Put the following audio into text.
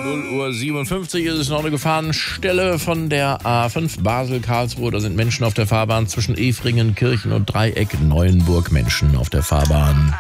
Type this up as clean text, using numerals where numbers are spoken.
0:57 ist es noch eine Gefahrenstelle von der A5 Basel-Karlsruhe. Da sind Menschen auf der Fahrbahn zwischen Efringen, Kirchen und Dreieck Neuenburg. Menschen auf der Fahrbahn.